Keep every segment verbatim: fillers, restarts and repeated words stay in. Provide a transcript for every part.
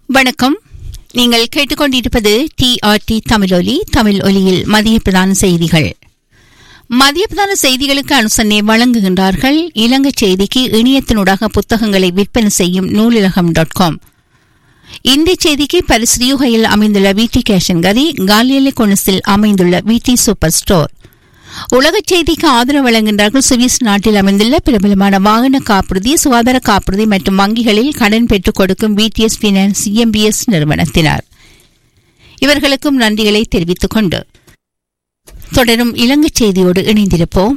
வணக்கம். நீங்கள் கேட்டுக்கொண்டிருப்பது டிஆர்டி தமிழொலி. தமிழ் ஒலியில் மதிய பிரதான செய்திகள். மதிய பிரதான செய்திகளுக்கு அனுசரணை வழங்குகின்றார்கள் இலங்கை செய்திக்கு இணையத்தினூடாக புத்தகங்களை விற்பனை செய்யும் நூலிலகம் டாட் காம். இந்திய செய்திக்கு பரிசுரியுகையில் அமைந்துள்ள விடி கேஷன் கரி, காலியலை கொனஸில் அமைந்துள்ள விடி சூப்பர் ஸ்டோர். உலகச் செய்திக்கு ஆதரவு வழங்குகின்றார்கள் சுவிஸ் நாட்டில் அமைந்துள்ள பிரபலமான வாகன காப்புறுதி, சுகாதார காப்புறுதி மற்றும் வங்கிகளில் கடன் பெற்றுக் கொடுக்கும் விடிஎஸ் பினான்ஸ் எம்பிஎஸ் நிறுவனத்தினர். இவர்களுக்கும் நன்றிகளை தெரிவித்துக் கொண்டு தொடரும் இலங்கை செய்தியோடு இணைந்திருப்போம்.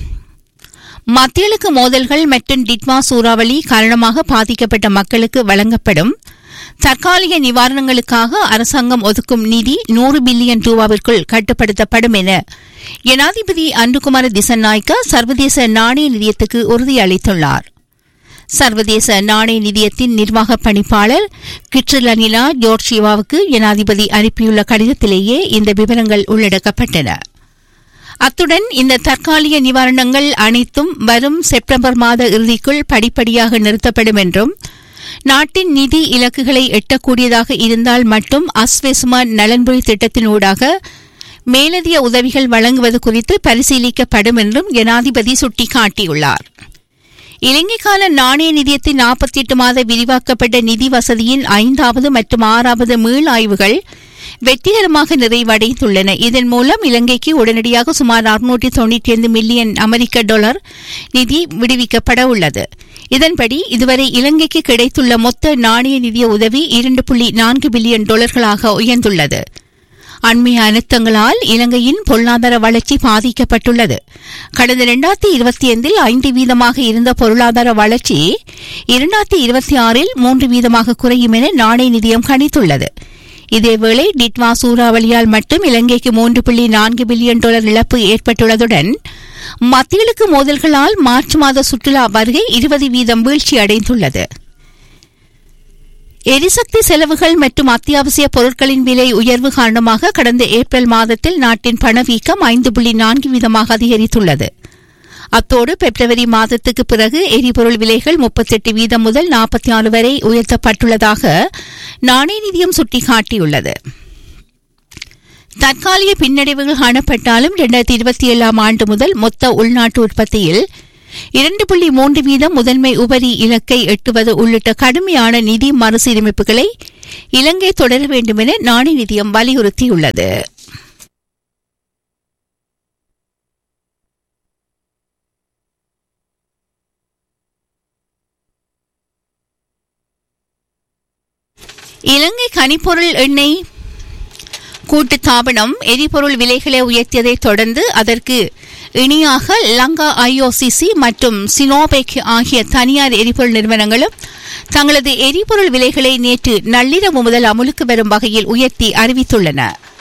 மத்தியலுக்கு மோதல்கள் மற்றும் டிட்வா சூறாவளி காரணமாக பாதிக்கப்பட்ட மக்களுக்கு வழங்கப்படும் தற்காலிக நிவாரணங்களுக்காக அரசாங்கம் ஒதுக்கும் நிதி நூறு பில்லியன் ரூபாவிற்குள் கட்டுப்படுத்தப்படும் என ஜனாதிபதி அன்றுகுமார திசநாயக்க சர்வதேச நாணய நிதியத்துக்கு உறுதியளித்துள்ளார். சர்வதேச நாணய நிதியத்தின் நிர்வாக பணிப்பாளர் கிட்ரிலனிலா ஜோர்ஜியாவுக்கு ஜனாதிபதி அனுப்பியுள்ள கடிதத்திலேயே இந்த விவரங்கள் உள்ளடக்கப்பட்டன. அத்துடன் இந்த தற்காலிக நிவாரணங்கள் அனைத்தும் வரும் செப்டம்பர் மாத இறுதிக்குள் படிப்படியாக நிறுத்தப்படும் என்றும், நாட்டின் நிதி இலக்குகளை எட்டக்கூடியதாக இருந்தால் மட்டும் அஸ்வெசுமான் நலன்புரி திட்டத்தினூடாக மேலதிக உதவிகள் வழங்குவது குறித்து பரிசீலிக்கப்படும் என்றும் ஜனாதிபதி சுட்டிக்காட்டியுள்ளார். இலங்கைக்கான நாணய நிதியத்தின் நாற்பத்தி எட்டு மாத விரிவாக்கப்பட்ட நிதி வசதியின் ஐந்தாவது மற்றும் ஆறாவது மீள் ஆய்வுகள் வெற்றிகரமாக நிறைவடைந்துள்ளன. இதன் மூலம் இலங்கைக்கு உடனடியாக சுமார் அறுநூற்று தொன்னூற்றி ஐந்து மில்லியன் அமெரிக்க டாலர் நிதி விடுவிக்கப்பட உள்ளது. இதன்படி இதுவரை இலங்கைக்கு கிடைத்துள்ள மொத்த நாணய நிதிய உதவி இரண்டு புள்ளி நான்கு பில்லியன் டாலர்களாக உயர்ந்துள்ளது. அண்மைய அழுத்தங்களால் இலங்கையின் பொருளாதார வளர்ச்சி பாதிக்கப்பட்டுள்ளது. கடந்த இரண்டாயிரத்தி இருபத்தி ஐந்தில் ஐந்து வீதமாக இருந்த பொருளாதார வளர்ச்சி இரண்டாயிரத்தி இருபத்தி ஆறில் மூன்று வீதமாக குறையும் என நாணய நிதியம் கணித்துள்ளது. இதேவேளை டிட்வா சூறாவளியால் மட்டும் இலங்கைக்கு மூன்று புள்ளி நான்கு பில்லியன் டாலர் இழப்பு ஏற்பட்டுள்ளதுடன் மத்தியலுக்கு மோதல்களால் மார்ச் மாத சுற்றுலா வருகை இருபது வீதம் வீழ்ச்சி அடைந்துள்ளது. எரிசக்தி செலவுகள் மற்றும் அத்தியாவசிய பொருட்களின் விலை உயர்வு காரணமாக கடந்த ஏப்ரல் மாதத்தில் நாட்டின் பணவீக்கம் ஐந்து புள்ளி நான்கு வீதமாக அதிகரித்துள்ளது. அத்தோடு பிப்ரவரி மாதத்துக்கு பிறகு எரிபொருள் விலைகள் முப்பத்தி எட்டு வீதம் முதல் நாற்பத்தி ஆறு வரை உயர்த்தப்பட்டுள்ளதாக நாணய நிதியம் சுட்டிக்காட்டியுள்ளது. தற்காலிக பின்னடைவுகள் காணப்பட்டாலும் இரண்டாயிரத்தி இருபத்தி ஏழாம் ஆண்டு முதல் மொத்த உள்நாட்டு உற்பத்தியில் இரண்டு புள்ளி மூன்று வீதம் முதன்மை உபரி இலக்கை எட்டுவது உள்ளிட்ட கடுமையான நிதி மறுசீரமைப்புகளை இலங்கை தொடர வேண்டும் என நாணய நிதியம் வலியுறுத்தியுள்ளது. இலங்கை கனிப்பொருள் எண்ணெய் கூட்டுத்தாபனம் எரிபொருள் விலைகளை உயர்த்தியதைத் தொடர்ந்து அதற்கு இணையாக லங்கா ஐஓசிசி மற்றும் சினோபெக் ஆகிய தனியார் எரிபொருள் நிறுவனங்களும் தங்களது எரிபொருள் விலைகளை நேற்று நள்ளிரவு முதல் அமுலுக்கு வரும் வகையில் உயர்த்தி அறிவித்துள்ளன.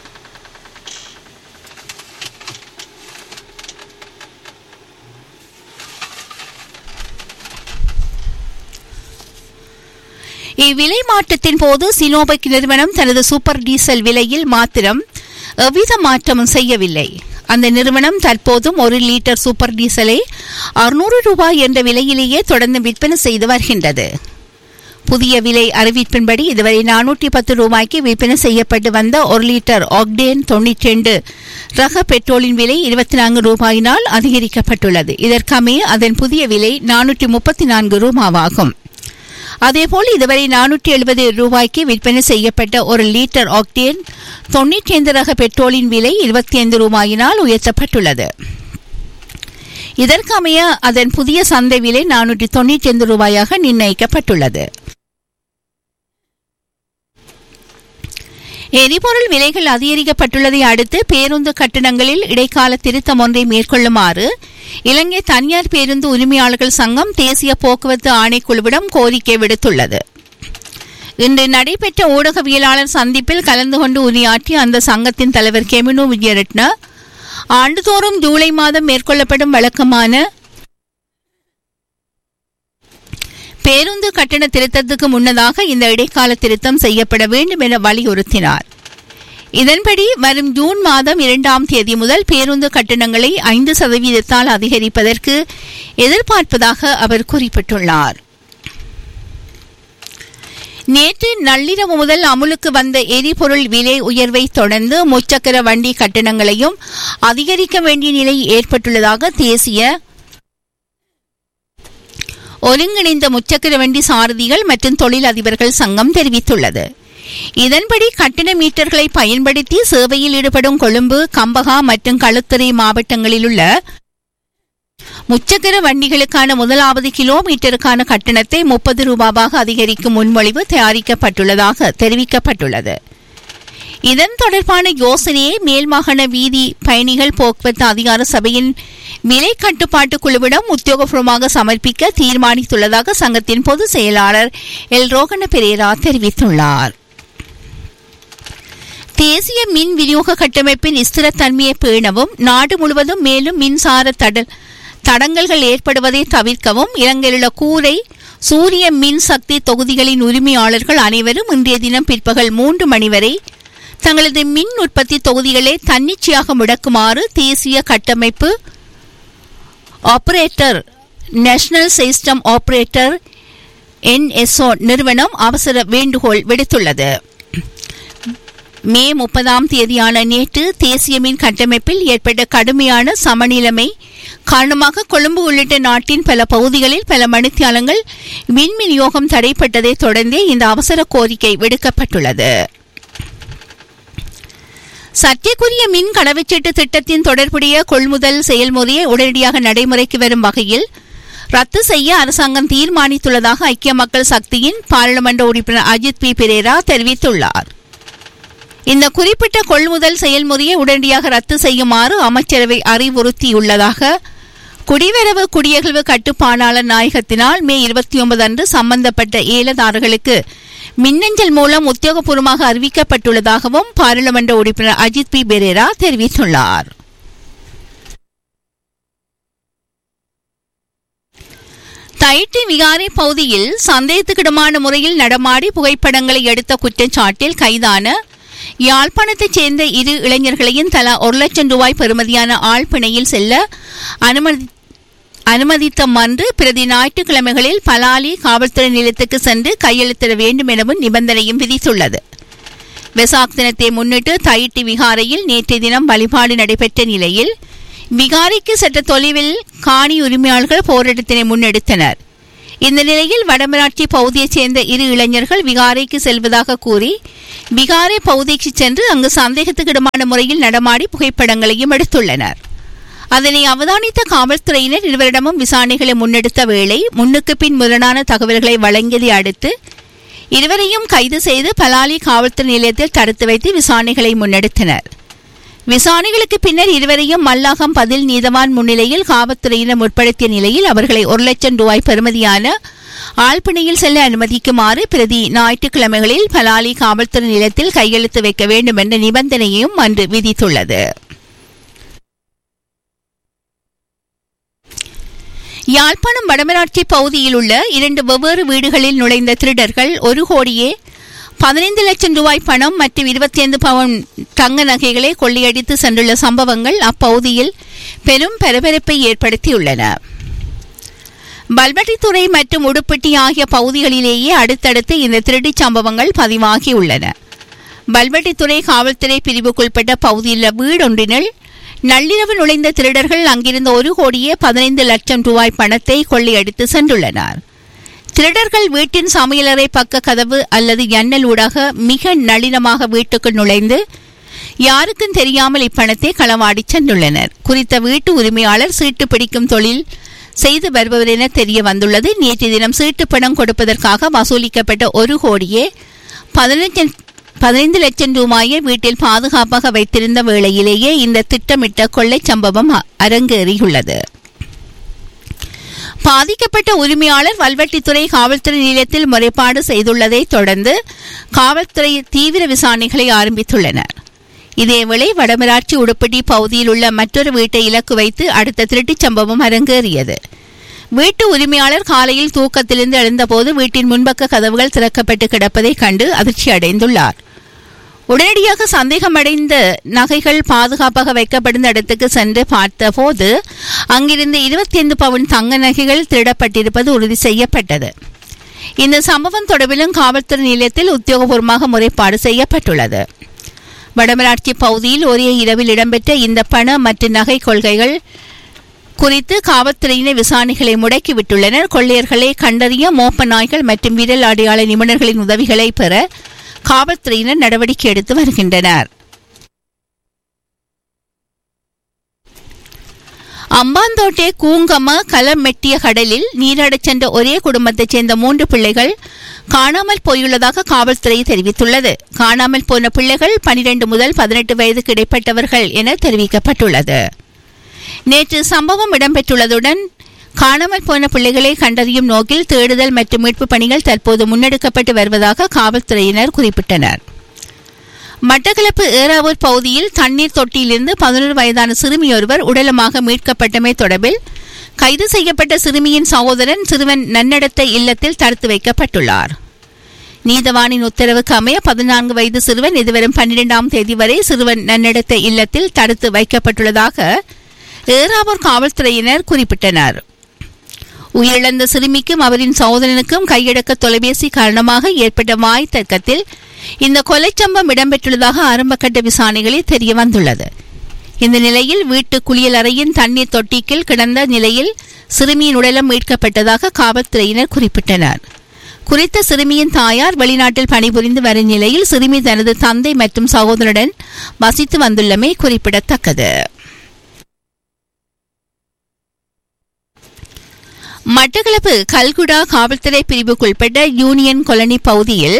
இவ்விலை மாற்றத்தின் போது சினோபெக் நிறுவனம் தனது சூப்பர் டீசல் விலையில் மாத்திரம் எவ்வித மாற்றமும் செய்யவில்லை. அந்த நிறுவனம் தற்போதும் ஒரு லிட்டர் சூப்பர் டீசலை அறுநூறு ரூபாய் என்ற விலையிலேயே தொடர்ந்து விற்பனை செய்து வருகின்றது. புதிய விலை அறிவிப்பின்படி இதுவரை நானூற்றி பத்து ரூபாய்க்கு விற்பனை செய்யப்பட்டு வந்த ஒரு லிட்டர் ஆக்டேன் தொன்னூற்றி இரண்டு ரக பெட்ரோலின் விலை இருபத்தி நான்கு ரூபாயினால் அதிகரிக்கப்பட்டுள்ளது. இதற்கமைய அதன் புதிய விலை நானூற்றி முப்பத்தி நான்கு ரூபாவாகும். அதேபோல் இதுவரை நானூற்றி எழுபது ரூபாய்க்கு விற்பனை செய்யப்பட்ட ஒரு லிட்டர் ஆக்டேன் தொன்னூற்றி ஐந்து ரக பெட்ரோலின் விலை இருபத்தி ஐந்து ரூபாயினால் உயர்த்தப்பட்டுள்ளது. இதற்கமைய அதன் புதிய சந்தை விலை நானூற்றி தொன்னூற்றி ஐந்து ரூபாயாக நிர்ணயிக்கப்பட்டுள்ளது. எரிபொருள் விலைகள் அதிகரிக்கப்பட்டுள்ளதை அடுத்து பேருந்து கட்டணங்களில் இடைக்கால திருத்தம் ஒன்றை மேற்கொள்ளுமாறு இலங்கை தனியார் பேருந்து உரிமையாளர்கள் சங்கம் தேசிய போக்குவரத்து ஆணைக்குழுவிடம் கோரிக்கை விடுத்துள்ளது. இன்று நடைபெற்ற ஊடகவியலாளர் சந்திப்பில் கலந்து கொண்டு உரையாற்றிய அந்த சங்கத்தின் தலைவர் கெமினு விஜயரட்ன, ஆண்டுதோறும் ஜூலை மாதம் மேற்கொள்ளப்படும் வழக்கமான பேருந்து கட்டண திருத்தத்துக்கு முன்னதாக இந்த இடைக்கால திருத்தம் செய்யப்பட வேண்டும் என வலியுறுத்தினார். இதன்படி வரும் ஜூன் மாதம் இரண்டாம் தேதி முதல் பேருந்து கட்டணங்களை ஐந்து சதவீதத்தால் அதிகரிப்பதற்கு எதிர்பார்ப்பதாக அவர் குறிப்பிட்டுள்ளார். நேற்று நள்ளிரவு முதல் அமுலுக்கு வந்த எரிபொருள் விலை உயர்வை தொடர்ந்து முச்சக்கர வண்டி கட்டணங்களையும் அதிகரிக்க வேண்டிய நிலை ஏற்பட்டுள்ளதாக தேசிய ஒருங்கிணைந்த முச்சக்கர வண்டி சாரதிகள் மற்றும் தொழில் அதிபர்கள் சங்கம் தெரிவித்துள்ளது. இதன்படி கட்டண மீட்டர்களை பயன்படுத்தி சேவையில் ஈடுபடும் கொழும்பு, கம்பகா மற்றும் களுத்துறை மாவட்டங்களில் உள்ள முச்சக்கர வண்டிகளுக்கான முதலாவது கிலோமீட்டருக்கான கட்டணத்தை முப்பது ரூபாவாக அதிகரிக்கும் முன்மொழிவு தயாரிக்கப்பட்டுள்ளதாக தெரிவிக்கப்பட்டுள்ளது. இதன் தொடர்பான யோசனையை மேல்மாகாண வீதி பயணிகள் போக்குவரத்து அதிகார சபையின் விலை கட்டுப்பாட்டு குழுவிடம் உத்தியோகபூர்வமாக சமர்ப்பிக்க தீர்மானித்துள்ளதாக சங்கத்தின் பொதுச் செயலாளர் எல் ரோகண பெரேரா தெரிவித்துள்ளார். தேசிய மின் விநியோக கட்டமைப்பின் ஸ்திரத்தன்மையை பேணவும் நாடு முழுவதும் மேலும் மின்சார தட தடங்கல்கள் ஏற்படுவதை தவிர்க்கவும் இலங்கையிலுள்ள கூரை சூரிய மின் சக்தி தொகுதிகளின் உரிமையாளர்கள் அனைவரும் இன்றைய தினம் பிற்பகல் மூன்று மணி வரை தங்களது மின் உற்பத்தி தொகுதிகளை தன்னிச்சையாக முடக்குமாறு தேசிய கட்டமைப்பு operator national system operator NSO நிறுவனம் அவசர வேண்டுகோள் விடுத்துள்ளது. மே முப்பதாம் தேதியான நேற்று தேசிய மின் கட்டமைப்பில் ஏற்பட்ட கடுமையான சமநிலைமை காரணமாக கொழும்பு உள்ளிட்ட நாட்டின் பல பகுதிகளில் பல மணித்தியாலங்கள் மின் விநியோகம் தடைப்பட்டதை தொடர்ந்தே இந்த அவசர கோரிக்கை விடுக்கப்பட்டுள்ளது. சர்ச்சைக்குரிய மின் கடவுச்சீட்டு திட்டத்தின் தொடர்புடைய கொள்முதல் செயல்முறையை உடனடியாக நடைமுறைக்கு வரும் வகையில் ரத்து செய்ய அரசாங்கம் தீர்மானித்துள்ளதாக ஐக்கிய மக்கள் சக்தியின் பாராளுமன்ற உறுப்பினர் அஜித் பி பெரேரா தெரிவித்துள்ளார். இந்த குறிப்பிட்ட கொள்முதல் செயல்முறையை உடனடியாக ரத்து செய்யுமாறு அமைச்சரவை அறிவுறுத்தியுள்ளதாக குடிவரவு குடியகழ்வு கட்டுப்பாட்டாளர் நாயகத்தினால் மே இருபத்தி ஒன்பது அன்று சம்பந்தப்பட்ட ஏலதாரர்களுக்கு மின்னஞ்சல் மூலம் உத்தியோகபூர்வமாக அறிவிக்கப்பட்டுள்ளதாகவும் பாராளுமன்ற உறுப்பினர் அஜித் பி பெரேரா தெரிவித்துள்ளார். தைட்டி விகாரை பகுதியில் சந்தேகத்துக்கிடமான முறையில் நடமாடி புகைப்படங்களை எடுத்த குற்றச்சாட்டில் கைதான யாழ்ப்பாணத்தைச் சேர்ந்த இரு இளைஞர்களையும் தலா ஒரு லட்சம் ரூபாய் பெறுமதியான ஆழ்பிணையில் செல்ல அனுமதி அனுமதித்த மன்று பிரதி ஞாயிற்றுக்கிழமைகளில் பலாலி காவல்துறை நிலையத்துக்கு சென்று கையெழுத்திட வேண்டும் எனவும் நிபந்தனையும் விதித்துள்ளது. வெசாக் தினத்தை முன்னிட்டு தைட்டி விகாரையில் நேற்றைய தினம் வழிபாடு நடைபெற்ற நிலையில் விகாரைக்கு சற்று தொலைவில் காணி உரிமையாளர்கள் போராட்டத்தினை முன்னெடுத்தனர். இந்த நிலையில் வடமராட்சி பகுதியைச் சேர்ந்த இரு இளைஞர்கள் விகாரைக்கு செல்வதாக கூறி விகாரை பகுதிக்கு சென்று அங்கு சந்தேகத்துக்கிடமான முறையில் நடமாடி புகைப்படங்களையும் எடுத்துள்ளனர். அதனை அவதானித்த காவல்துறையினர் இருவரிடமும் விசாரணைகளை முன்னெடுத்த வேளை முன்னுக்கு பின் முரணான தகவல்களை வழங்கியதை அடுத்து இருவரையும் கைது செய்து பலாலி காவல்துறை நிலையத்தில் தடுத்து வைத்து விசாரணைகளை முன்னெடுத்தனர். விசாரணைகளுக்கு பின்னர் இருவரையும் மல்லாகம் பதில் நீதவான் முன்னிலையில் காவல்துறையினர் முற்படுத்திய நிலையில் அவர்களை ஒரு லட்சம் ரூபாய் பெறுமதியான ஆழ்பிணையில் செல்ல அனுமதிக்குமாறு பிரதி ஞாயிற்றுக்கிழமைகளில் பலாலி காவல்துறை நிலையத்தில் கையெழுத்து வைக்க வேண்டும் என்ற நிபந்தனையையும் அன்று விதித்துள்ளது. யாழ்ப்பாணம் வடமராட்சி பகுதியில் உள்ள இரண்டு வெவ்வேறு வீடுகளில் நுழைந்த திருடர்கள் ஒரு கோடியே பதினைந்து லட்சம் ரூபாய் பணம் மற்றும் இருபத்தி ஐந்து பவுன் தங்க நகைகளை கொள்ளையடித்து சென்றுள்ள சம்பவங்கள் அப்பகுதியில் பெரும் பரபரப்பை ஏற்படுத்தியுள்ளன. பல்வட்டித்துறை மற்றும் உடுப்பட்டி ஆகிய பகுதிகளிலேயே அடுத்தடுத்து இந்த திருட்டுச் சம்பவங்கள் பதிவாகியுள்ளன. பல்வட்டித்துறை காவல்துறை பிரிவுக்குட்பட்ட பகுதியில் வீடொன்றினில் நள்ளிரவு நுழைந்த திருடர்கள் அங்கிருந்த ஒரு கோடியே பதினைந்து லட்சம் ரூபாய் பணத்தை கொள்ளையடித்து சென்றுள்ளனர். திருடர்கள் வீட்டின் சமையலறை பக்க கதவு அல்லது ஜன்னல் ஊடாக மிக நளினமாக வீட்டுக்குள் நுழைந்து யாருக்கும் தெரியாமல் இப்பணத்தை களவாடி சென்றுள்ளனர். குறித்த வீட்டு உரிமையாளர் சீட்டு பிடிக்கும் தொழில் செய்து வருபவர் என தெரிய வந்துள்ளது. நேற்று தினம் சீட்டு பணம் கொடுப்பதற்காக வசூலிக்கப்பட்ட ஒரு கோடியே பதினைந்து லட்சம் ரூபாயை வீட்டில் பாதுகாப்பாக வைத்திருந்த வேளையிலேயே இந்த திட்டமிட்ட கொள்ளை சம்பவம் அரங்கேறியுள்ளது. பாதிக்கப்பட்ட உரிமையாளர் வல்வட்டித்துறை காவல்துறை நிலையத்தில் முறைப்பாடு செய்துள்ளதை தொடர்ந்து காவல்துறை தீவிர விசாரணைகளை ஆரம்பித்துள்ளனர். இதேவேளை வடமராட்சி உடுப்பட்டி பகுதியில் உள்ள மற்றொரு வீட்டை இலக்கு வைத்து அடுத்த திருட்டுச் சம்பவம் அரங்கேறியது. வீட்டு உரிமையாளர் காலையில் தூக்கத்திலிருந்து எழுந்தபோது வீட்டின் முன்பக்க கதவுகள் திறக்கப்பட்டு கிடப்பதை கண்டு அதிர்ச்சி அடைந்துள்ளார். உடனடியாக சந்தேகமடைந்த நகைகள் பாதுகாப்பாக வைக்கப்படும் இடத்துக்கு சென்று பார்த்தபோது அங்கிருந்து இருபத்தி ஐந்து பவுன் தங்க நகைகள் திருடப்பட்டிருப்பது உறுதி செய்யப்பட்டது. இந்த சம்பவம் தொடர்பிலும் காவல்துறை நிலையத்தில் உத்தியோகபூர்வமாக முறைப்பாடு செய்யப்பட்டுள்ளது. வடமராட்சி பகுதியில் ஒரே இரவில் இடம்பெற்ற இந்த பண மற்றும் நகை கொள்கைகள் குறித்து காவல்துறையினர் விசாரணைகளை முடக்கிவிட்டுள்ளனர். கொள்ளையர்களை கண்டறிய மோப்ப நாய்கள் மற்றும் விரல் அடையாள நிபுணர்களின் உதவிகளை பெற காவல்துறையினர் நடவடிக்கை எடுத்து வருகின்றனர். அம்பாந்தோட்டை கூங்கம கலமெட்டிய கடலில் நீராடச் சென்ற ஒரே குடும்பத்தைச் சேர்ந்த மூன்று பிள்ளைகள் காணாமல் போயுள்ளதாக காவல்துறை தெரிவித்துள்ளது. காணாமல் போன பிள்ளைகள் பனிரெண்டு முதல் பதினெட்டு வயதுக்கு இடைப்பட்டவர்கள் என தெரிவிக்கப்பட்டுள்ளது. நேற்று சம்பவம் இடம்பெற்றுள்ளதுடன் காணாமல் போன பிள்ளைகளை கண்டறியும் நோக்கில் தேடுதல் மற்றும் மீட்பு பணிகள் தற்போது முன்னெடுக்கப்பட்டு வருவதாக காவல்துறையினர் குறிப்பிட்டனர். மட்டக்களப்பு ஏறாவூர் பகுதியில் தண்ணீர் தொட்டியிலிருந்து பதினொரு வயதான சிறுமியொருவர் உடலமாக மீட்கப்பட்டமை தொடர்பில் கைது செய்யப்பட்ட சிறுமியின் சகோதரன் சிறுவன் நன்னடத்தை இல்லத்தில் தடுத்து வைக்கப்பட்டுள்ளார். நீதவானின் உத்தரவுக்கு அமைய பதினான்கு வயது சிறுவன் எதிர்வரும் பன்னிரெண்டாம் தேதி வரை சிறுவன் நன்னடத்தை இல்லத்தில் தடுத்து வைக்கப்பட்டுள்ளதாக ஏறாவூர் காவல்துறையினர் குறிப்பிட்டனர். உயிரிழந்த சிறுமிக்கும் அவரின் சகோதரனுக்கும் கையடக்க தொலைபேசி காரணமாக ஏற்பட்ட வாய் தர்க்கத்தில் இந்த கொலைச்சம்பவம் இடம்பெற்றுள்ளதாக ஆரம்பகட்ட விசாரணைகளில் தெரிய வந்துள்ளது. இந்த நிலையில் வீட்டு குளியல் அறையின் தண்ணீர் தொட்டிக்கில் கிடந்த நிலையில் சிறுமியின் உடலம் மீட்கப்பட்டதாக காவல்துறையினர் குறிப்பிட்டனர். குறித்த சிறுமியின் தாயார் வெளிநாட்டில் பணிபுரிந்து வரும் நிலையில் சிறுமி தனது தந்தை மற்றும் சகோதரனுடன் வசித்து வந்துள்ளமை குறிப்பிடத்தக்கது. மட்டக்களப்பு கல்குடா காவல்துறை பிரிவுக்குட்பட்ட யூனியன் கொலனி பகுதியில்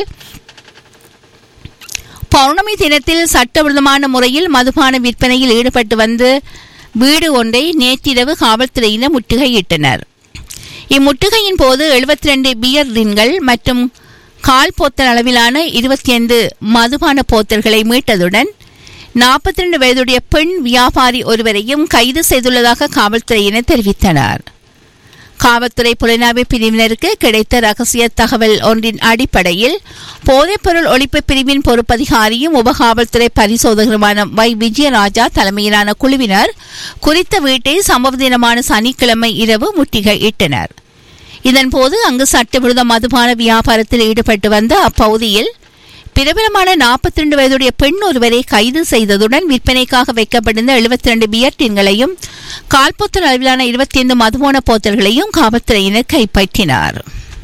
பௌர்ணமி தினத்தில் சட்டவிரோதமான முறையில் மதுபான விற்பனையில் ஈடுபட்டு வந்து வீடு ஒன்றை நேற்றிரவு காவல்துறையினர் முற்றுகையிட்டனர். இம்முற்றுகையின் போது எழுபத்தி இரண்டு பியர் டின்கள் மற்றும் கால் போத்தல் அளவிலான இருபத்தி ஐந்து மதுபான போத்தல்களை மீட்டதுடன் நாற்பத்தி இரண்டு வயதுடைய பெண் வியாபாரி ஒருவரையும் கைது செய்துள்ளதாக காவல்துறையினர் தெரிவித்தனர். காவல்துறை புலனாய்வு பிரிவினருக்கு கிடைத்த ரகசிய தகவல் ஒன்றின் அடிப்படையில் போதைப்பொருள் ஒழிப்பு பிரிவின் பொறுப்பதிகாரியும் உபகாவல்துறை பரிசோதகருமான வை விஜயராஜா தலைமையிலான குழுவினர் குறித்த வீட்டை சம்பவ தினமான சனிக்கிழமை இரவு முற்றுகையிட்டனர். இதன்போது அங்கு சட்டவிரோத மதுபான வியாபாரத்தில் ஈடுபட்டு வந்த அப்பகுதியில் பிரபலமான நாற்பத்தி இரண்டு வயதுடைய பெண் ஒருவரை கைது செய்ததுடன் விற்பனைக்காக வைக்கப்பட்டிருந்த எழுபத்தி இரண்டு பியர் டின்களையும் கால்போத்தல் அளவிலான இருபத்தி ஐந்து மதுபான போத்தல்களையும் காவல்துறையினர் கைப்பற்றினார்.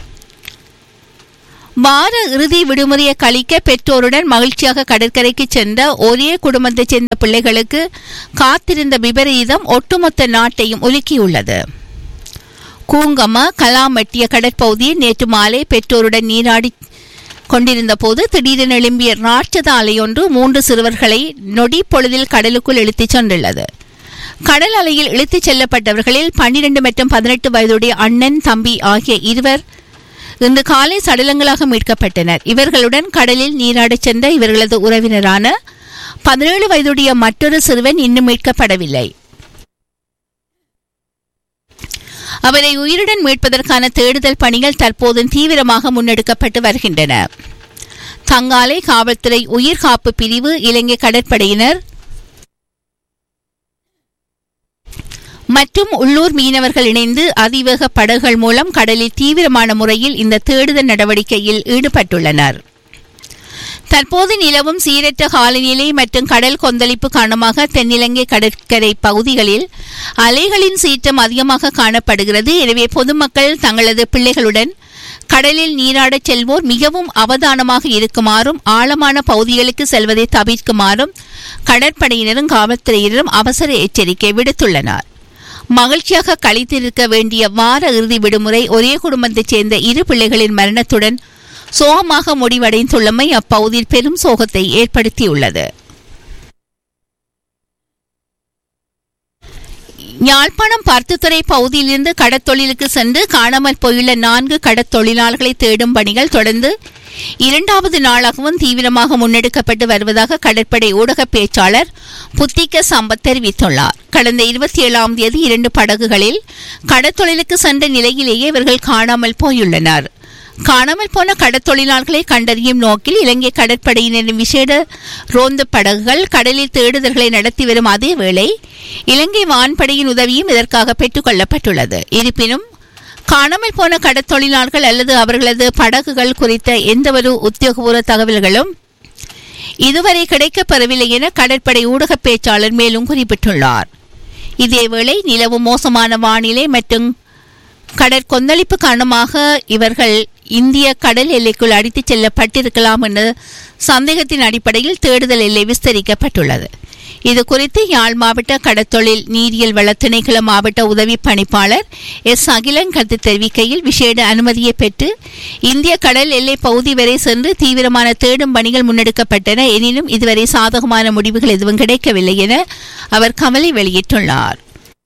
வார இறுதி விடுமுறையை கழிக்க பெற்றோருடன் மகிழ்ச்சியாக கடற்கரைக்கு சென்ற ஒரே குடும்பத்தைச் சேர்ந்த பிள்ளைகளுக்கு காத்திருந்த விபரீதம் ஒட்டுமொத்த நாட்டையும் உலுக்கியுள்ளது. கூங்கம கலாமெட்டிய கடற்பகுதியில் நேற்று மாலை பெற்றோருடன் நீராடி கொண்டிருந்த போது திடீரென எழும்பிய ராட்சத அலையொன்று மூன்று சிறுவர்களை நொடி பொழுதில் கடலுக்குள் இழுத்துச் சென்றுள்ளது. கடல் அலையில் இழுத்துச் செல்லப்பட்டவர்களில் பன்னிரண்டு மற்றும் பதினெட்டு வயதுடைய அண்ணன் தம்பி ஆகிய இருவர் இன்று காலை சடலங்களாக மீட்கப்பட்டனர். இவர்களுடன் கடலில் நீராடச் சென்ற இவர்களது உறவினரான பதினேழு வயதுடைய மற்றொரு சிறுவன் இன்னும் மீட்கப்படவில்லை. அவரை உயிருடன் மீட்பதற்கான தேடுதல் பணிகள் தற்போது தீவிரமாக முன்னெடுக்கப்பட்டு வருகின்றன. தங்காலை காவல்துறை உயிர்காப்பு பிரிவு, இலங்கை கடற்படையினர் மற்றும் உள்ளூர் மீனவர்கள் இணைந்து அதிவேக படகுகள் மூலம் கடலில் தீவிரமான முறையில் இந்த தேடுதல் நடவடிக்கையில் ஈடுபட்டுள்ளனர். தற்போது நிலவும் சீரற்ற காலநிலை மற்றும் கடல் கொந்தளிப்பு காரணமாக தென்னிலங்கை கடற்கரை பகுதிகளில் அலைகளின் சீற்றம் அதிகமாக காணப்படுகிறது. எனவே பொதுமக்கள் தங்களது பிள்ளைகளுடன் கடலில் நீராடச் செல்வோர் மிகவும் அவதானமாக இருக்குமாறும் ஆழமான பகுதிகளுக்கு செல்வதை தவிர்க்குமாறும் கடற்படையினரும் காவல்துறையினரும் அவசர எச்சரிக்கை விடுத்துள்ளனர். மகிழ்ச்சியாக கழித்திருக்க வேண்டிய வார இறுதி விடுமுறை ஒரே குடும்பத்தைச் சேர்ந்த இரு பிள்ளைகளின் மரணத்துடன் சோகமாக முடிவடைந்துள்ளமை அப்பகுதியில் பெரும் சோகத்தை ஏற்படுத்தியுள்ளது. யாழ்ப்பாணம் பருத்தித்துறை பகுதியிலிருந்து கடற்தொழிலுக்கு சென்று காணாமல் போயுள்ள நான்கு கடற்தொழிலாளர்களை தேடும் பணிகள் தொடர்ந்து இரண்டாவது நாளாகவும் தீவிரமாக முன்னெடுக்கப்பட்டு வருவதாக கடற்படை ஊடக பேச்சாளர் புத்திக்க சம்பத் தெரிவித்துள்ளார். கடந்த இருபத்தி ஏழாம் தேதி இரண்டு படகுகளில் கடற்தொழிலுக்கு சென்ற நிலையிலேயே இவர்கள் காணாமல் போயுள்ளனர். காணாமல் போன கடற்தொழிலாளர்களை கண்டறியும் நோக்கில் இலங்கை கடற்படையினரின் விசேட ரோந்து படகுகள் கடலில் தேடுதல்களை நடத்தி வரும் அதேவேளை இலங்கை வான்படையின் உதவியும் இதற்காக பெற்றுக் கொள்ளப்பட்டுள்ளது. இருப்பினும் காணாமல் போன கடற்தொழிலாளர்கள் அல்லது அவர்களது படகுகள் குறித்த எந்தவொரு உத்தியோகபூர்வ தகவல்களும் இதுவரை கிடைக்கப்பெறவில்லை என கடற்படை ஊடக பேச்சாளர் மேலும் குறிப்பிட்டுள்ளார். இதேவேளை நிலவும் மோசமான வானிலை மற்றும் கடற்கொந்தளிப்பு காரணமாக இவர்கள் இந்திய கடல் எல்லைக்குள் அடித்துச் செல்லப்பட்டிருக்கலாம் என்ற சந்தேகத்தின் அடிப்படையில் தேடுதல் எல்லை விஸ்தரிக்கப்பட்டுள்ளது. இது குறித்து யாழ் மாவட்ட கடற்தொழில் நீரியல் வள திணைக்கள மாவட்ட உதவி பணிப்பாளர் எஸ் அகிலன் கருத்து தெரிவிக்கையில், விசேட அனுமதியை பெற்று இந்திய கடல் எல்லை பகுதி வரை சென்று தீவிரமான தேடும் பணிகள் முன்னெடுக்கப்பட்டன. எனினும் இதுவரை சாதகமான முடிவுகள் எதுவும் கிடைக்கவில்லை என அவர் கவலை வெளியிட்டுள்ளார்.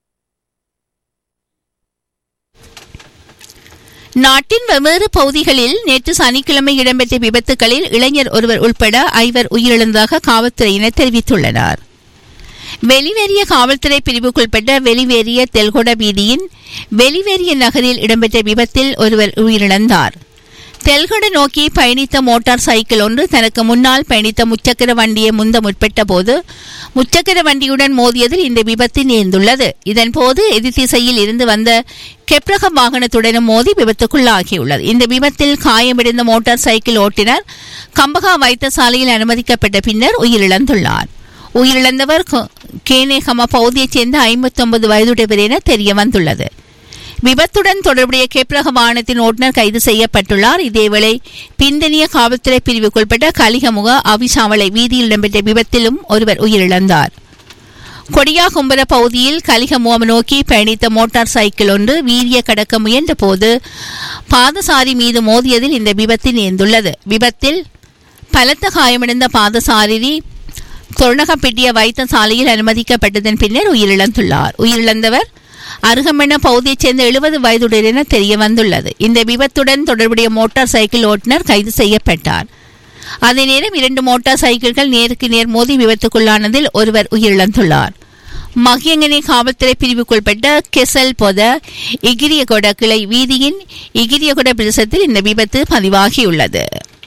நாட்டின் வெவ்வேறு பகுதிகளில் நேற்று சனிக்கிழமை இடம்பெற்ற விபத்துகளில் இளைஞர் ஒருவர் உட்பட ஐவர் உயிரிழந்ததாக காவல்துறையினர் தெரிவித்துள்ளனர். வெளிவேறிய காவல்துறை பிரிவுக்குட்பட்ட வெளிவேறிய தெல்கொட வீதியின் வெளிவேறிய நகரில் இடம்பெற்ற விபத்தில் ஒருவர் உயிரிழந்தார். தெல்கொட நோக்கி பயணித்த மோட்டார் சைக்கிள் ஒன்று தனக்கு முன்னால் பயணித்த முச்சக்கர வண்டியை முந்த முற்பட்ட போது முச்சக்கர வண்டியுடன் மோதியதில் இந்த விபத்து நேர்ந்துள்ளது. இதன்போது எதிர் திசையில் இருந்து வந்த கெப்ரக வாகனத்துடனும் மோதி விபத்துக்குள்ளாகியுள்ளது. இந்த விபத்தில் காயமடைந்த மோட்டார் சைக்கிள் ஓட்டுநர் கம்பகா வைத்தியசாலையில் அனுமதிக்கப்பட்ட பின்னர் உயிரிழந்துள்ளார். உயிரிழந்தவர் கேனேகம பகுதியைச் சேர்ந்த ஐம்பத்தி ஒன்பது வயதுடையவர் என தெரிய வந்துள்ளது. விபத்துடன் தொடர்புடைய கெப்ரக வாகனத்தின் ஓட்டுநர் கைது செய்யப்பட்டுள்ளார். இதேவேளை பிந்தனிய காவல்துறை பிரிவுக்குட்பட்ட கலிகமுக அவிசாவளை வீதியில் இடம்பெற்ற விபத்திலும் ஒருவர் உயிரிழந்தார். கொடியாகும்பர பகுதியில் கலிகமுகம் நோக்கி பயணித்த மோட்டார் சைக்கிள் ஒன்று வீதியை கடக்க முயன்ற போது பாதசாரி மீது மோதியதில் இந்த விபத்து நேர்ந்துள்ளது. விபத்தில் பலத்த காயமடைந்த பாதசாரி தொரணகப்பட்டிய வைத்தியசாலையில் அனுமதிக்கப்பட்டதன் பின்னர் உயிரிழந்துள்ளார். உயிரிழந்தவர் அருகமண பகுதியைச் சேர்ந்த எழுபது வயதுடைய என தெரிய வந்துள்ளது. இந்த விபத்துடன் தொடர்புடைய மோட்டார் சைக்கிள் ஓட்டுநர் கைது செய்யப்பட்டார். அதே நேரம் இரண்டு மோட்டார் சைக்கிள்கள் நேருக்கு நேர் மோதி விபத்துக்குள்ளானதில் ஒருவர் உயிரிழந்துள்ளார். மகியங்கனை காவல்துறை பிரிவுக்குட்பட்ட கெசல் பொத இகிரியகொட கிளை வீதியின் இகிரியகொட பிரதேசத்தில் இந்த விபத்து பதிவாகியுள்ளது.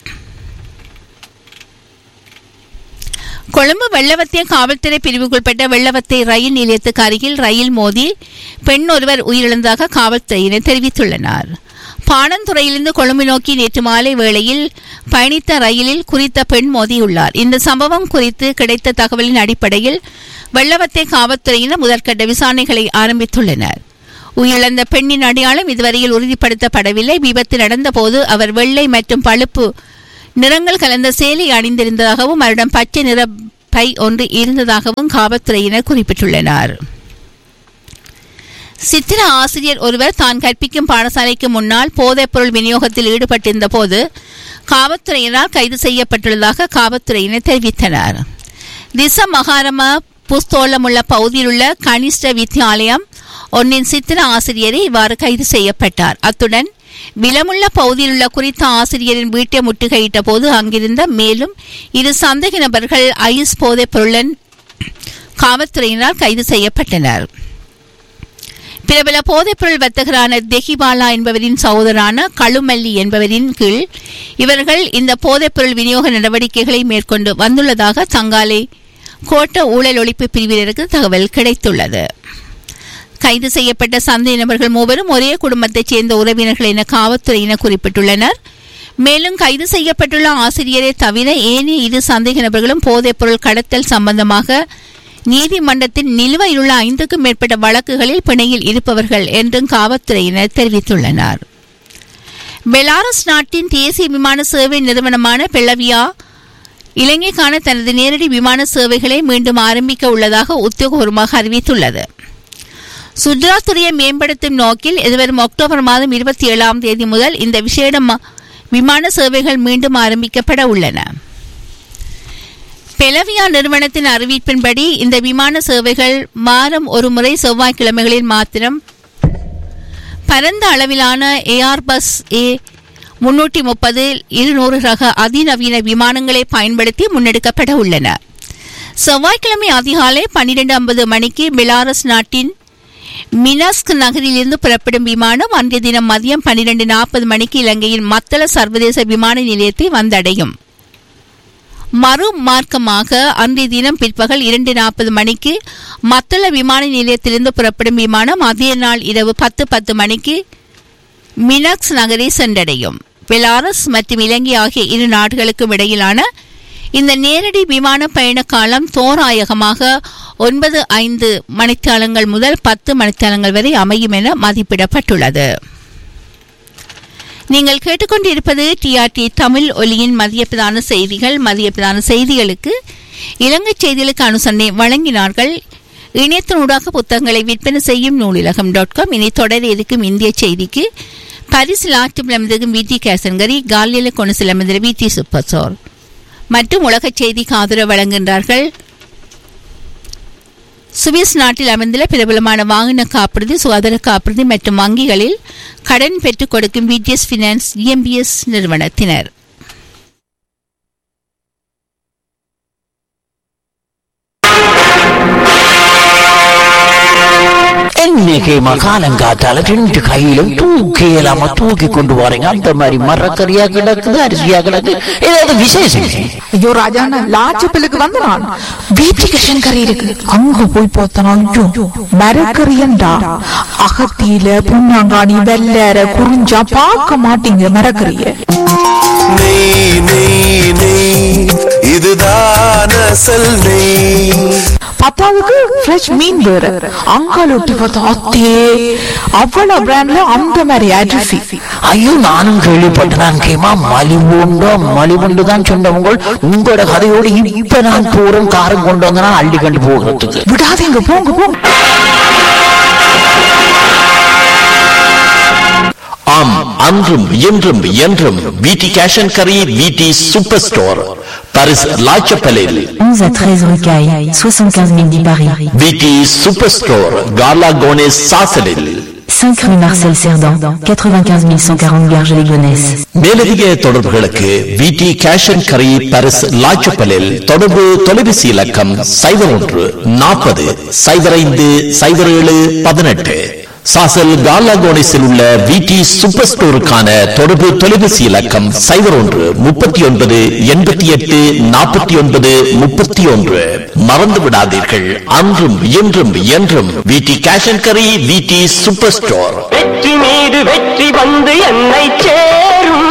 கொழும்பு வெள்ளவத்தை காவல்துறை பிரிவுக்குட்பட்ட வெள்ளவத்தை ரயில் நிலையத்துக்கு அருகில் ரயில் மோதி பெண் ஒருவர் உயிரிழந்ததாக காவல்துறையினர் தெரிவித்துள்ளனர். பாணந்துறையிலிருந்து கொழும்பு நோக்கி நேற்று மாலை வேளையில் பயணித்த ரயிலில் குறித்த பெண் மோதியுள்ளார். இந்த சம்பவம் குறித்து கிடைத்த தகவலின் அடிப்படையில் வெள்ளவத்தை காவல்துறையினர் முதற்கட்ட விசாரணைகளை ஆரம்பித்துள்ளனர். உயிரிழந்த பெண்ணின் அடையாளம் இதுவரையில் உறுதிப்படுத்தப்படவில்லை. விபத்து நடந்தபோது அவர் வெள்ளை மற்றும் பழுப்பு நிறங்கள் கலந்த சேலை அணிந்திருந்ததாகவும் அவரிடம் பச்சை நிற பை ஒன்று இருந்ததாகவும் காவல்துறையினர் குறிப்பிட்டுள்ளனர். சித்திர ஆசிரியர் ஒருவர் தான் கற்பிக்கும் பாடசாலைக்கு முன்னால் போதைப்பொருள் விநியோகத்தில் ஈடுபட்டிருந்த போது காவல்துறையினரால் கைது செய்யப்பட்டுள்ளதாக காவல்துறையினர் தெரிவித்தனர். திச மகாரம புஸ்தோளமுள்ள பகுதியில் உள்ள கனிஷ்ட வித்யாலயம் ஒன்றின் சித்திர ஆசிரியரை இவ்வாறு கைது செய்யப்பட்டார். அத்துடன் விலமுள்ள பகுதியில் உள்ள குறித்த ஆசிரியரின் வீட்டை முற்றுகையிட்ட போது அங்கிருந்த மேலும் இரு சந்தேக நபர்கள் ஐஸ் போதைப் பொருளன் காவல்துறையினரால் கைது செய்யப்பட்டனர். பிரபல போதைப்பொருள் வர்த்தகரான தெஹிபாலா என்பவரின் சகோதரான கழுமல்லி என்பவரின் கீழ் இவர்கள் இந்த போதைப்பொருள் விநியோக நடவடிக்கைகளை மேற்கொண்டு வந்துள்ளதாக தங்காலை கோட்ட ஊழல் ஒழிப்பு பிரிவினருக்கு தகவல் கிடைத்துள்ளது. கைது செய்யப்பட்ட சந்தேக நபர்கள் மூவரும் ஒரே குடும்பத்தைச் சேர்ந்த உறவினர்கள் என காவல்துறையினர் குறிப்பிட்டுள்ளனர். மேலும் கைது செய்யப்பட்டுள்ள ஆசிரியரை தவிர ஏனைய இரு சந்தேக நபர்களும் போதைப்பொருள் கடத்தல் சம்பந்தமாக நீதிமன்றத்தின் நிலுவையில் உள்ள ஐந்துக்கும் மேற்பட்ட வழக்குகளில் பிணையில் இருப்பவர்கள் என்றும் காவல்துறையினர் தெரிவித்துள்ளனர். பெலாரஸ் நாட்டின் தேசிய விமான சேவை நிறுவனமான பெலவியா இலங்கைக்கான தனது நேரடி விமான சேவைகளை மீண்டும் ஆரம்பிக்க உள்ளதாக உத்தியோகபூர்வமாக அறிவித்துள்ளது. சுற்றுலாத்துறையை மேம்படுத்தும் நோக்கில் எதிர்வரும் அக்டோபர் மாதம் இருபத்தி ஏழாம் தேதி முதல் இந்த விசேட விமான சேவைகள் மீண்டும் ஆரம்பிக்கப்பட உள்ளன. பெலவியா நிறுவனத்தின் அறிவிப்பின்படி இந்த விமான சேவைகள் மாதம் ஒரு முறை செவ்வாய்க்கிழமைகளில் மாத்திரம் பரந்த அளவிலான ஏர்பஸ் ஏ முன்னூற்றி முப்பது இருநூறு ரக அதிநவீன விமானங்களை பயன்படுத்தி முன்னெடுக்கப்பட உள்ளன. செவ்வாய்க்கிழமை அதிகாலை பன்னிரண்டு ஐம்பது மணிக்கு பெலாரஸ் நாட்டின் மினஸ்க் நகரிலிருந்து புறப்படும் விமானம் அன்றைய தினம் மதியம் பன்னிரண்டு நாற்பது மணிக்கு இலங்கையின் மத்தள சர்வதேச விமான நிலையத்தை வந்தடையும். மறு மார்க்கமாக அன்றைய தினம் பிற்பகல் இரண்டு நாற்பது மணிக்கு மத்தள விமான நிலையத்திலிருந்து புறப்படும் விமானம் அதே நாள் இரவு பத்து பத்து மணிக்கு மினக்ஸ் நகரை சென்றடையும். பெலாரஸ் மற்றும் இலங்கை ஆகிய இரு நாடுகளுக்கும் இடையிலான இந்த நேரடி விமான பயண காலம் தோராயமாக ஒன்பது ஐந்து மணித்தியாலங்கள் முதல் பத்து மணித்தியாலங்கள் வரை அமையும் என மதிப்பிடப்பட்டுள்ளது. நீங்கள் கேட்டுக்கொண்டிருப்பது டிஆர்டி தமிழ் ஒலியின் மதிய பிரதான செய்திகள். மதிய பிரதான செய்திகளுக்கு இலங்கை செய்திகளுக்கு அனுசரணை வழங்கினார்கள் இணையத்தினூடாக புத்தகங்களை விற்பனை செய்யும் நூலிலகம் டாட் காம். இனி தொடர் இருக்கும் இந்திய செய்திக்கு பரிசில் ஆற்றும் அமர்ந்திருக்கும் வி டி கேசன்கரி, காலியில கொண்டு அமர்ந்த வி டி சூப்பர் ஸ்டோர் மற்றும் உலக செய்திக்கு ஆதரவு வழங்குகின்றார்கள் சுவிஸ் நாட்டில் அமைந்துள்ள பிரபலமான வாகன காப்புறுதி, சுகாதார காப்புறுதி மற்றும் வங்கிகளில் கடன் பெற்றுக் கொடுக்கும் விடிஎஸ் பினான்ஸ் இஎம்பிஎஸ் நிறுவனத்தினர். இன்னைக்கு மகாலங்காத்தால ரெண்டு கையிலும் தூக்கி இல்லாம தூக்கி கொண்டு போறீங்க. அந்த மாதிரி மரக்கறியா கிடக்குது, அரிசியா கிடக்கு, ஏதாவது விசேஷம்? ஐயோ ராஜாண்ணா, லாச்சப்பிலுக்கு வந்து நான் வீட்டுக்கு கறி இருக்கு, அங்க போய் பார்த்தனா மரக்கறியண்டா அகத்தியில புண்ணாங்காணி வெள்ளற குறிஞ்சா பார்க்க மாட்டீங்க மரக்கறிய. நெய் நெய் நெய் இதுதான் அசல் நெய். பத்தாவதுக்கு ஃப்ரெஷ் மீன் வேற, அங்கால ஒட்டி பார்த்தா அத்தே அவ்வளவு பிராண்ட்ல அந்த மாதிரி அரிசி. ஐயோ நானும் கேள்விப்பட்டேன். கேமா மலிவுண்டோ மலிவுண்டு தான் சொன்னவங்க. உங்களோட கதையோடு இப்ப நான் போறேன் காரம் கொண்டு வந்தா அள்ளி கண்டு போகிறதுக்கு. விடாதீங்க, போங்க போங்க. ஆம், அன்றும் இன்றும் என்றும் விடி கேஷ் அண்ட் கரி, விடி சூப்பர் ஸ்டோர், பாரிஸ் லாச்சப்பலில் onze à treize rue Caille, soixante-quinze mille dix Paris. விடி சூப்பர் ஸ்டோர், காலா கோனேஸ் சாசலில் cinq rue Marcel Cerdan, quatre-vingt-quinze mille cent quarante Garges-les-Gonesse. மேலதிக தொடர்புகளுக்கு விடி கேஷ் அண்ட் கரி, பாரிஸ் லாச்சப்பலில் தொடர்பு தொலைபேசி இலக்கம் சைபர் ஒன்று நாற்பது சைபர் ஐந்து சைபர் ஏழு பதினெட்டு. சாசல் காலாகோனிஸில் உள்ள விடி சூப்பர் ஸ்டோருக்கான தொடர்பு தொலைபேசி இலக்கம் சைபர் ஒன்று முப்பத்தி ஒன்பது எண்பத்தி எட்டு நாற்பத்தி ஒன்பது முப்பத்தி ஒன்று. மறந்து விடாதீர்கள், அன்றும் இன்றும் என்றும் விடி கேஷ் அண்ட் கரி, விடி சூப்பர் ஸ்டோர். வெற்றி மீது வெற்றி வந்து என்னை சேரும்.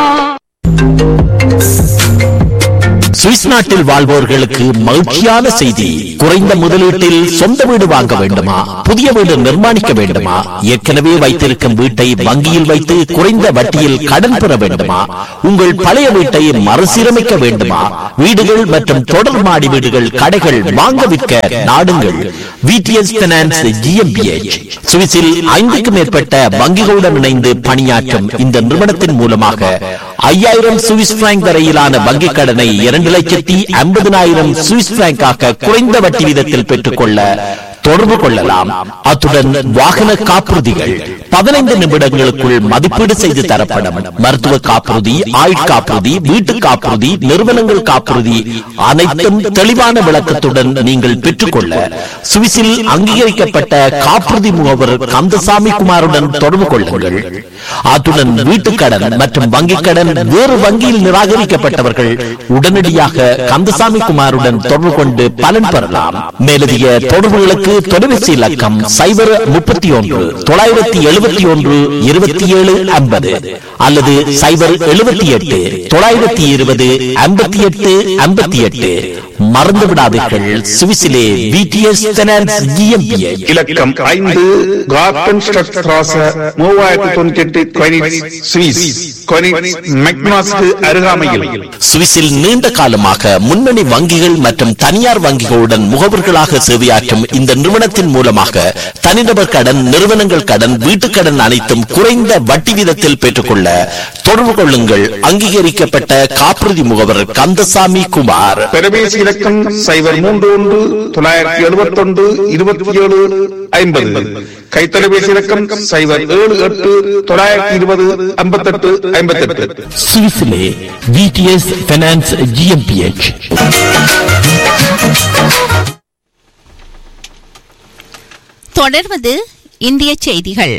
சுவிஸ் நாட்டில் வாழ்வோர்களுக்கு மகிழ்ச்சியான செய்தி. குறைந்த முதலீட்டில் சொந்த வீடு வாங்க வேண்டுமா? புதிய வீடு நிர்மாணிக்க வேண்டுமா? ஏற்கனவே வைத்திருக்கும் வீட்டை வங்கியில் வைத்து குறைந்த வட்டியில் கடன் பெற வேண்டுமா? உங்கள் பழைய வீட்டை மறுசீரமைக்க வேண்டுமா? வீடுகள் மற்றும் தொடர் மாடி வீடுகள், கடைகள் வாங்க விற்க நாடுங்கள் விடிஎஸ் பினான்ஸ் ஜிஎம்பிஎச். சுவிஸில் ஐந்துக்கும் மேற்பட்ட வங்கிகளுடன் இணைந்து பணியாற்றும் இந்த நிறுவனத்தின் மூலமாக ஐயாயிரம் சுவிஸ் பிராங்க் வரையிலான வங்கிக் கடனை இரண்டு லட்சத்தி ஐம்பதினாயிரம் சுவிஸ் பிராங்காக குறைந்த வட்டி வீதத்தில் பெற்றுக்கொள்ள தொடர்பு கொள்ளலாம். அத்துடன் வாகன காப்புறுதிகள் பதினைந்து நிமிடங்களுக்குள் மதிப்பீடு செய்து தரப்படும். மருத்துவ காப்புறுதி, ஆயுட்காப்புறுதி, வீட்டு காப்புறுதி, நிறுவனங்கள் காப்புறுதி அனைத்தும் தெளிவான விளக்கத்துடன் நீங்கள் பெற்றுக்கொள்ள சுவிஸில் அங்கீகரிக்கப்பட்ட காப்புறுதி முகவர் கந்தசாமி குமாருடன் தொடர்பு கொள்ளுங்கள். அத்துடன் வீட்டுக்கடன் மற்றும் வங்கிக் கடன் வேறு வங்கியில் நிராகரிக்கப்பட்டவர்கள் உடனடியாக கந்தசாமி குமாருடன் தொடர்பு கொண்டு பலன் பெறலாம். மேலதிக தொடர்புகளுக்கு தொலைபேசி இலக்கம் சைபர் முப்பத்தி ஒன்று தொள்ளாயிரத்தி எழுபத்தி ஒன்று இருபத்தி ஏழு ஐம்பது அல்லது சைபர் எழுபத்தி எட்டு தொள்ளாயிரத்தி இருபது ஐம்பத்தி எட்டு ஐம்பத்தி எட்டு. மறந்து விடாதீர்கள், சுவிஸிலே விடிஎஸ் பினான்ஸ் ஜிஎம்பிஎச். இலக்கம் ஐந்து கார்டன் ஸ்ட்ராச மூவாயிரத்தி தொண்ணூத்தி எட்டு கொயினிட்ஸ் சுவிஸ். கொயினிட்ஸ் மெக்னாஸ்க்கு அருகாமையில். சுவிஸில் நீண்ட காலமாக முன்னணி வங்கிகள் மற்றும் தனியார் வங்கிகளுடன் முகவர்களாக சேவையாற்றும் இந்த நிறுவனத்தின் மூலமாக தனிநபர் கடன், நிறுவனங்கள் கடன், வீட்டுக் கடன் அனைத்தும் குறைந்த வட்டி வீதத்தில் பெற்றுக்கொள்ள தொடர்பு கொள்ளுங்கள். அங்கீகரிக்கப்பட்ட காப்புறுதி முகவர் கந்தசாமி குமார். பெருமேசி இலக்கம் சைபர் மூன்று ஒன்று தொள்ளாயிரத்தி எழுபத்தி ஒன்று இருபத்தி ஏழு ஐம்பது. கைத்தொலைபேசி இலக்கம் சைபர் ஏழு எட்டு தொள்ளாயிரத்தி இருபது ஐம்பத்தி எட்டு ஐம்பத்தி எட்டு. சுவிஸிலே விடிஎஸ் பினான்ஸ் ஜிஎம்பிஎச். தொடர்வது இந்திய செய்திகள்.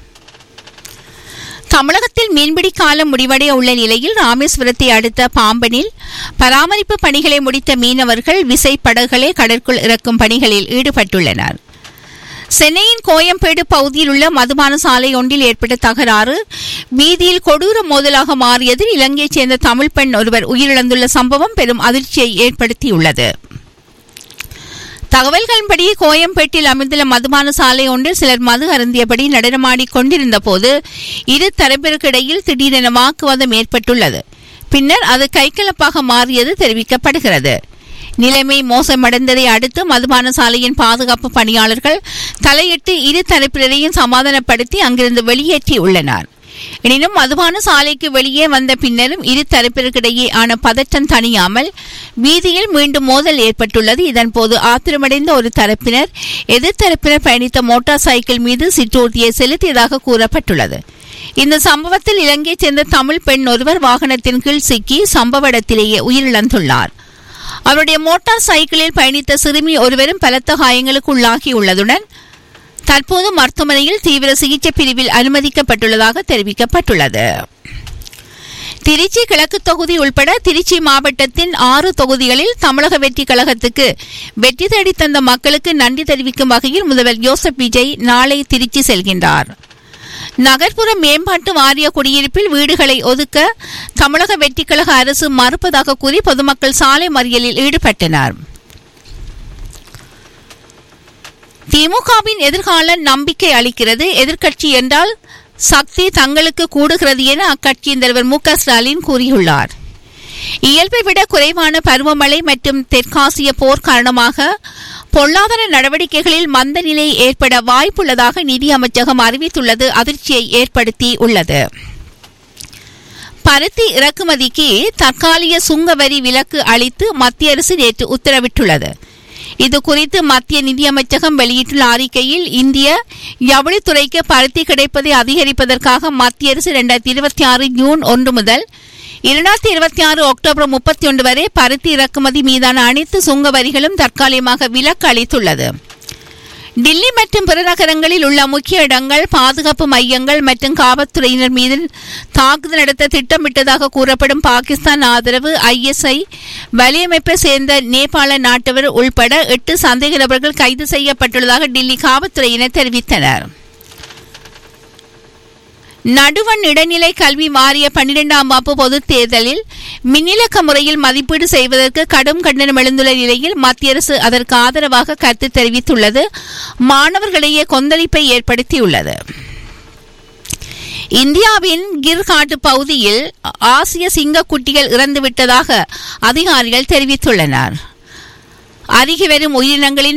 தமிழகத்தில் மீன்பிடி காலம் முடிவடைய உள்ள நிலையில் ராமேஸ்வரத்தை அடுத்த பாம்பனில் பராமரிப்பு பணிகளை முடித்த மீனவர்கள் விசை படகுகளை கடற்குள் இறக்கும் பணிகளில் ஈடுபட்டுள்ளனர். சென்னையின் கோயம்பேடு பகுதியில் உள்ள மதுபான சாலை ஒன்றில் ஏற்பட்ட தகராறு வீதியில் கொடூர மோதலாக மாறியதில் இலங்கையைச் சேர்ந்த தமிழ் பெண் ஒருவர் உயிரிழந்துள்ள சம்பவம் பெரும் அதிர்ச்சியை ஏற்படுத்தியுள்ளது. தகவல்களின்படி கோயம்பேட்டில் அமைந்துள்ள மதுபான சாலை ஒன்றில் சிலர் மது அருந்தியபடி நடனமாடிக் கொண்டிருந்த போது இரு தரப்பிற்கிடையில் திடீரென வாக்குவாதம் ஏற்பட்டுள்ளது. பின்னர் அது கைகலப்பாக மாறியது தெரிவிக்கப்படுகிறது. நிலைமை மோசமடைந்ததை அடுத்து மதுபான சாலையின் பாதுகாப்பு பணியாளர்கள் தலையிட்டு இரு தரப்பினரையும் சமாதானப்படுத்தி அங்கிருந்து வெளியேற்றியுள்ளனர். எனினும் மதுபான சாலைக்கு வெளியே வந்த பின்னரும் இரு தரப்பிற்கிடையே ஆன பதற்றம் தணியாமல் வீதியில் மீண்டும் மோதல் ஏற்பட்டுள்ளது. இதன்போது ஆத்திரமடைந்த ஒரு தரப்பினர் எதிர்த்தரப்பினர் பயணித்த மோட்டார் சைக்கிள் மீது சிற்றூர்தியை செலுத்தியதாக கூறப்பட்டுள்ளது. இந்த சம்பவத்தில் இலங்கையைச் சேர்ந்த தமிழ் பெண் ஒருவர் வாகனத்தின் கீழ் சிக்கி சம்பவ இடத்திலேயே உயிரிழந்துள்ளார். அவருடைய மோட்டார் சைக்கிளில் பயணித்த சிறுமி ஒருவரும் பலத்த காயங்களுக்கு உள்ளாகியுள்ளதுடன் தற்போது மருத்துவமனையில் தீவிர சிகிச்சை பிரிவில் அனுமதிக்கப்பட்டுள்ளதாக தெரிவிக்கப்பட்டுள்ளது. திருச்சி கிழக்கு தொகுதி உள்பட திருச்சி மாவட்டத்தின் ஆறு தொகுதிகளில் தமிழக வெற்றி கழகத்துக்கு வெற்றி தேடி தந்த மக்களுக்கு நன்றி தெரிவிக்கும் வகையில் முதல்வர் ஜோசப் விஜய் நாளை திருச்சி செல்கின்றார். நகர்ப்புற மேம்பாட்டு வாரிய குடியிருப்பில் வீடுகளை ஒதுக்க தமிழக வெற்றிக்கழக அரசு மறுப்பதாக கூறி பொதுமக்கள் சாலை மறியலில் ஈடுபட்டனர். திமுகவின் எதிர்காலம் நம்பிக்கை அளிக்கிறது. எதிர்க்கட்சி என்றால் சக்தி தங்களுக்கு கூடுகிறது என அக்கட்சியின் தலைவர் மு க ஸ்டாலின் கூறியுள்ளார். இயல்பை விட குறைவான பருவமழை மற்றும் தெற்காசிய போர் காரணமாக பொருளாதார நடவடிக்கைகளில் மந்த நிலை ஏற்பட வாய்ப்புள்ளதாக நிதி அமைச்சகம் அறிவித்துள்ளது அதிர்ச்சியை ஏற்படுத்தி உள்ளது. பருத்தி இறக்குமதிக்கு தற்காலிக சுங்க வரி விலக்கு அளித்து மத்திய அரசு நேற்று உத்தரவிட்டுள்ளது. இது குறித்து மத்திய நிதியமைச்சகம் வெளியிட்டுள்ள அறிக்கையில் இந்திய ஜவுளித்துறைக்கு பருத்தி கிடைப்பதை அதிகரிப்பதற்காக மத்திய அரசு இரண்டாயிரத்தி இருபத்தி ஆறு ஜூன் ஒன்று முதல் இரண்டாயிரத்தி இருபத்தி ஆறு அக்டோபர் முப்பத்தி ஒன்று வரை பருத்தி இறக்குமதி மீதான அனைத்து சுங்க வரிகளும் தற்காலிகமாக விலக்கு அளித்துள்ளது. டில்லி மற்றும் பிற நகரங்களில் உள்ள முக்கிய இடங்கள், பாதுகாப்பு மையங்கள் மற்றும் காவல்துறையினர் மீது தாக்குதல் நடத்த திட்டமிட்டதாக கூறப்படும் பாகிஸ்தான் ஆதரவு ஐஎஸ்ஐ வலையமைப்பை சேர்ந்த நேபாள நாட்டவர் உள்பட எட்டு சந்தேக நபர்கள் கைது செய்யப்பட்டுள்ளதாக டில்லி காவல்துறையினர் தெரிவித்தனர். நடுவண் இடைநிலை கல்வி வாரிய பன்னிரெண்டாம் வகுப்பு பொதுத் தேர்தலில் மின்னிலக்க முறையில் மதிப்பீடு செய்வதற்கு கடும் கண்டனம் எழுந்துள்ள நிலையில் மத்திய அரசு அதற்கு ஆதரவாக கருத்து தெரிவித்துள்ளது மாணவர்களிடையே கொந்தளிப்பை ஏற்படுத்தியுள்ளது. இந்தியாவின் கிர் காட்டு பகுதியில் ஆசிய சிங்கக்குட்டிகள் இறந்துவிட்டதாக அதிகாரிகள் தெரிவித்துள்ளனர். அருகி வரும் உயிரினங்களின்